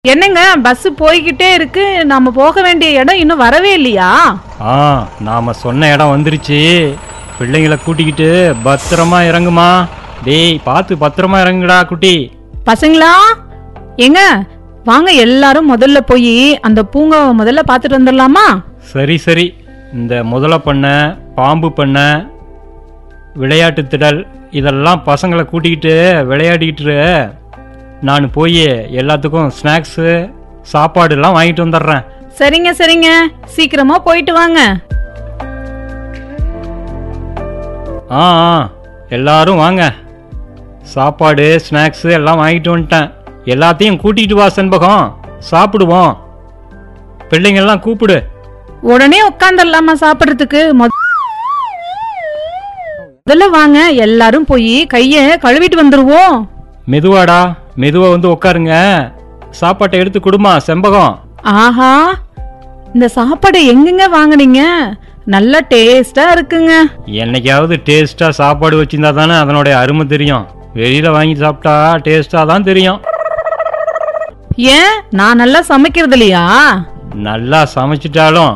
என்னங்க பஸ் போய்கிட்டே இருக்கு, நாம போக வேண்டிய இடம் இன்னும் வரவே இல்லையா? நாம சொன்ன இடம் வந்துருச்சு. பிள்ளைங்களை கூட்டிக்கிட்டு பத்திரமா இறங்குமா. டேய் பார்த்து பத்திரமா இறங்குடா குட்டி. பசங்களா எங்க வாங்க, எல்லாரும் முதல்ல போய் அந்த பூங்காவை முதல்ல பார்த்துட்டு வந்துடலாமா? சரி சரி. இந்த முதல பண்ண, பாம்பு பண்ண, விளையாட்டு திடல் இதெல்லாம் பசங்களை கூட்டிக்கிட்டு விளையாடிக்கிட்டு நான் போய் எல்லாத்துக்கும் ஸ்நாக்ஸு சாப்பாடுலாம் வாங்கிட்டு வந்துடுறேன். சரிங்க சரிங்க, சீக்கிரமா போயிட்டு வாங்க. எல்லாரும் வாங்க. சாப்பாடு ஸ்நாக்ஸு எல்லாம் வாங்கிட்டு வந்துட்டேன். எல்லாத்தையும் கூட்டிகிட்டு வா செண்பகம், சாப்பிடுவோம். பிள்ளைங்கள்லாம் கூப்பிடு. உடனே உட்காந்துடலாமா சாப்பிட்றதுக்கு? முதல்ல வாங்க, எல்லாரும் போய் கைய கழுவிட்டு வந்துருவோம். மெதுவாடா, மெதுவா வந்து உட்காருங்க. சாப்பாட்டை எடுத்து கொடுமா செண்பகம். ஆஹா, இந்த சாப்பாடு எங்கெங்க வாங்குனீங்க? நல்ல டேஸ்டா இருக்குங்க. என்னைக்காவது டேஸ்டா சாப்பாடு வச்சிருந்தா தானே அதனுடைய அருமை தெரியும். வெளியில வாங்கி சாப்பிட்டா டேஸ்டா தான் தெரியும். ஏன் நான் நல்லா சமைக்கிறது இல்லையா? நல்லா சமைச்சிட்டாலும்.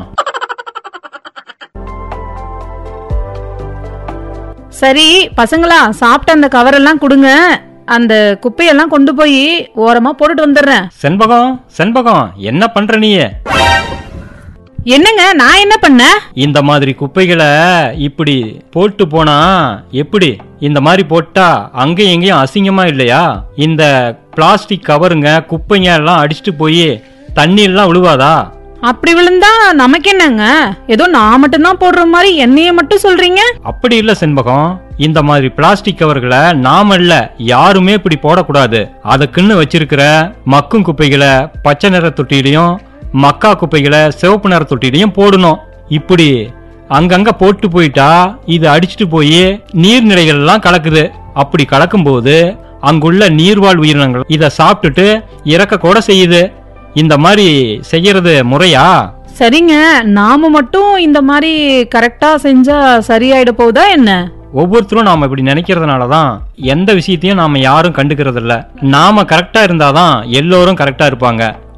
சரி பசங்களா, சாப்பிட்ட அந்த கவர் எல்லாம் கொடுங்க. அந்த குப்பையெல்லாம் கொண்டு போய் ஓரமா போட்டுட்டு வந்துடுறேன். செண்பகம் செண்பகம், என்ன பண்ற நீ? என்னங்க நான் என்ன பண்ண? இந்த மாதிரி குப்பைகளை இப்படி போட்டு போனா எப்படி? இந்த மாதிரி போட்டா அங்கேயும் எங்கேயும் அசிங்கமா இல்லையா? இந்த பிளாஸ்டிக் கவருங்க குப்பைங்க எல்லாம் அடிச்சுட்டு போய் தண்ணி எல்லாம் விழுவாதா? அப்படி விழுந்தா நமக்கு என்னங்க? ஏதோ நான் மட்டும் தான் போடுற மாதிரி என்னைய மட்டும் சொல்றீங்க? அப்படி இல்ல செண்பகம், இந்த மாதிரி பிளாஸ்டிக் கவர்களை நாம இல்ல யாருமே இப்படி போடக்கூடாது. அதுக்குன்னு வச்சிருக்கிற மக்கும் குப்பைகளை பச்சை நிற தொட்டிலையும், மக்கா குப்பைகளை சிவப்பு நிற தொட்டிலையும் போடணும். இப்படி அங்கங்க போட்டு போயிட்டா இது அடிச்சுட்டு போய் நீர்நிலைகள் எல்லாம் கலக்குது. அப்படி கலக்கும் போது அங்குள்ள நீர்வாழ் உயிரினங்கள் இத சாப்பிட்டுட்டு இறக்க கூட செய்யுது. இந்த மாதிரி செய்யறது முறையா? சரிங்க, நாம மட்டும் இந்த மாதிரி கரெக்டா செஞ்சா சரியாயிட போகுதா என்ன? ஒவ்வொருத்தரும் நாம இப்படி நினைக்கிறதுனாலதான் எந்த விஷயத்தையும் நாம யாரும் கண்டுக்கிறது இல்ல. நாம கரெக்டா இருந்தாதான் எல்லோரும் கரெக்டா இருப்பாங்க.